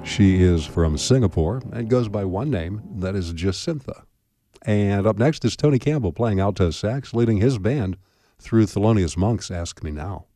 She is from Singapore and goes by one name, that is Jacintha. And up next is Tony Campbell playing alto sax, leading his band through Thelonious Monk's Ask Me Now.